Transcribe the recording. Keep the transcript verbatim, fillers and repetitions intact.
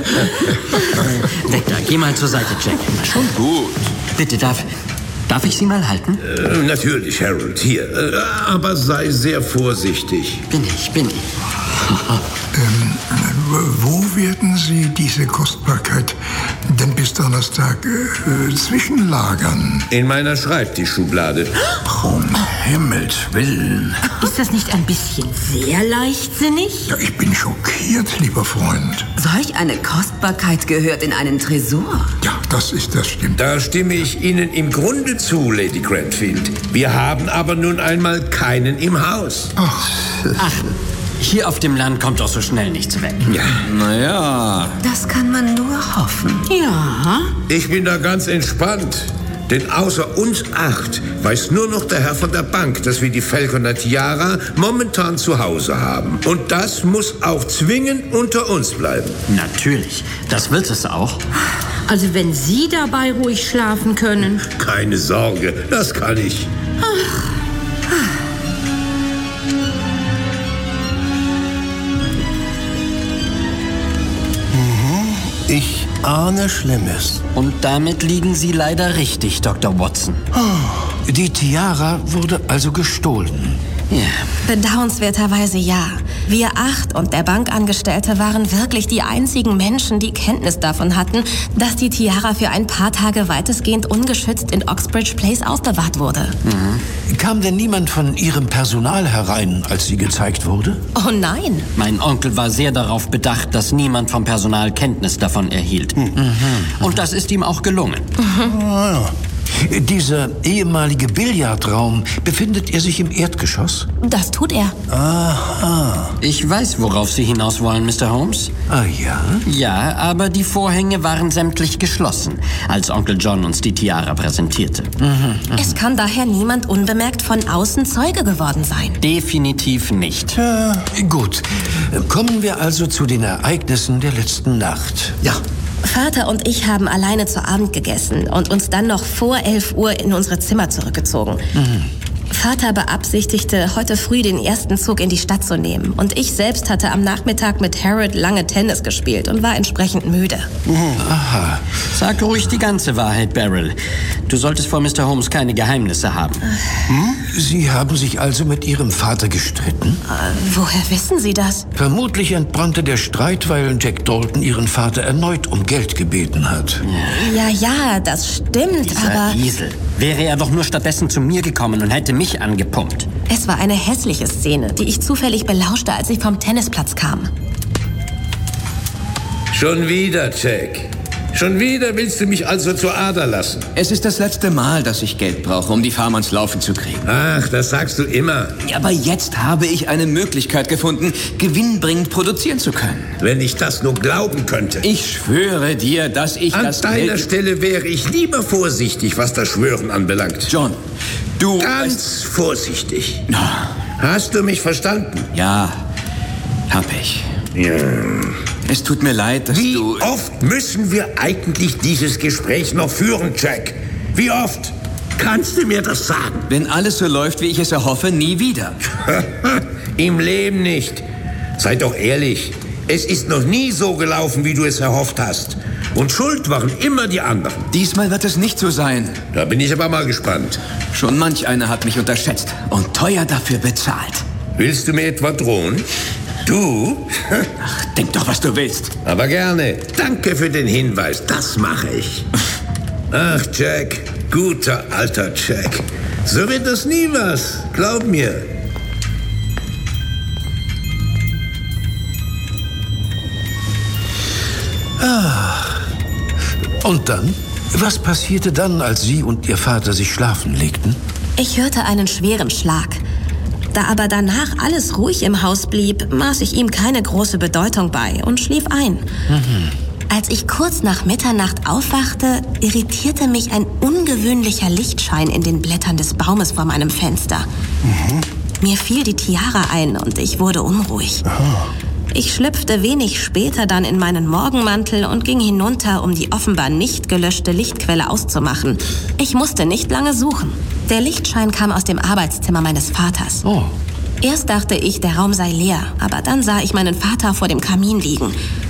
Weg da, geh mal zur Seite, Jack. Schon gut. Bitte, darf, darf ich Sie mal halten? Äh, natürlich, Harold, hier. Äh, aber sei sehr vorsichtig. Bin ich, bin ich. ähm, wo werden Sie diese Kostbarkeit denn bis Donnerstag äh, zwischenlagern? In meiner Schreibtischschublade. Um Himmels Willen. Ist das nicht ein bisschen sehr leichtsinnig? Ja, ich bin schockiert, lieber Freund. Solch eine Kostbarkeit gehört in einen Tresor. Ja, das ist das stimmt. Da stimme ich Ihnen im Grunde zu, Lady Grantfield. Wir haben aber nun einmal keinen im Haus. Ach, Ach, hier auf dem Land kommt doch so schnell nichts weg. Ja. Naja. Das kann man nur hoffen. Ja. Ich bin da ganz entspannt. Denn außer uns acht weiß nur noch der Herr von der Bank, dass wir die Falconer Tiara momentan zu Hause haben. Und das muss auch zwingend unter uns bleiben. Natürlich, das wird es auch. Also wenn Sie dabei ruhig schlafen können. Keine Sorge, das kann ich. Ich ahne Schlimmes. Und damit liegen Sie leider richtig, Doktor Watson. Die Tiara wurde also gestohlen. Ja. Bedauernswerterweise ja. Wir acht und der Bankangestellte waren wirklich die einzigen Menschen, die Kenntnis davon hatten, dass die Tiara für ein paar Tage weitestgehend ungeschützt in Oxbridge Place ausbewahrt wurde. Mhm. Kam denn niemand von Ihrem Personal herein, als sie gezeigt wurde? Oh nein. Mein Onkel war sehr darauf bedacht, dass niemand vom Personal Kenntnis davon erhielt. Mhm. Und das ist ihm auch gelungen. Mhm. Ah, ja. Dieser ehemalige Billardraum, befindet er sich im Erdgeschoss? Das tut er. Aha. Ich weiß, worauf Sie hinaus wollen, Mister Holmes. Ah ja? Ja, aber die Vorhänge waren sämtlich geschlossen, als Onkel John uns die Tiara präsentierte. Mhm, mh. Es kann daher niemand unbemerkt von außen Zeuge geworden sein. Definitiv nicht. Ja, gut. Kommen wir also zu den Ereignissen der letzten Nacht. Ja. Vater und ich haben alleine zu Abend gegessen und uns dann noch vor elf Uhr in unsere Zimmer zurückgezogen. Mhm. Vater beabsichtigte, heute früh den ersten Zug in die Stadt zu nehmen. Und ich selbst hatte am Nachmittag mit Harold lange Tennis gespielt und war entsprechend müde. Mhm. Aha. Sag ruhig die ganze Wahrheit, Beryl. Du solltest vor Mister Holmes keine Geheimnisse haben. Hm? Sie haben sich also mit Ihrem Vater gestritten? Äh, woher wissen Sie das? Vermutlich entbrannte der Streit, weil Jack Dalton Ihren Vater erneut um Geld gebeten hat. Ja, ja, das stimmt, Dieser aber... Esel. Wäre er doch nur stattdessen zu mir gekommen und hätte mich angepumpt. Es war eine hässliche Szene, die ich zufällig belauschte, als ich vom Tennisplatz kam. Schon wieder, Jack. Schon wieder willst du mich also zur Ader lassen? Es ist das letzte Mal, dass ich Geld brauche, um die Farm ans Laufen zu kriegen. Ach, das sagst du immer. Aber jetzt habe ich eine Möglichkeit gefunden, gewinnbringend produzieren zu können. Wenn ich das nur glauben könnte. Ich schwöre dir, dass ich An das... deiner Geld Stelle wäre ich lieber vorsichtig, was das Schwören anbelangt. John, du... Ganz vorsichtig. Na. Hast du mich verstanden? Ja, hab ich. Ja. Es tut mir leid, dass Wie du... Wie oft müssen wir eigentlich dieses Gespräch noch führen, Jack? Wie oft? Kannst du mir das sagen? Wenn alles so läuft, wie ich es erhoffe, nie wieder. Im Leben nicht. Sei doch ehrlich. Es ist noch nie so gelaufen, wie du es erhofft hast. Und schuld waren immer die anderen. Diesmal wird es nicht so sein. Da bin ich aber mal gespannt. Schon manch einer hat mich unterschätzt und teuer dafür bezahlt. Willst du mir etwa drohen? Du? Ach, denk doch, was du willst. Aber gerne. Danke für den Hinweis. Das mache ich. Ach, Jack. Guter alter Jack. So wird das nie was. Glaub mir. Ah. Und dann? Was passierte dann, als Sie und Ihr Vater sich schlafen legten? Ich hörte einen schweren Schlag. Da aber danach alles ruhig im Haus blieb, maß ich ihm keine große Bedeutung bei und schlief ein. Mhm. Als ich kurz nach Mitternacht aufwachte, irritierte mich ein ungewöhnlicher Lichtschein in den Blättern des Baumes vor meinem Fenster. Mhm. Mir fiel die Tiara ein und ich wurde unruhig. Aha. Ich schlüpfte wenig später dann in meinen Morgenmantel und ging hinunter, um die offenbar nicht gelöschte Lichtquelle auszumachen. Ich musste nicht lange suchen. Der Lichtschein kam aus dem Arbeitszimmer meines Vaters. Oh. Erst dachte ich, der Raum sei leer, aber dann sah ich meinen Vater vor dem Kamin liegen.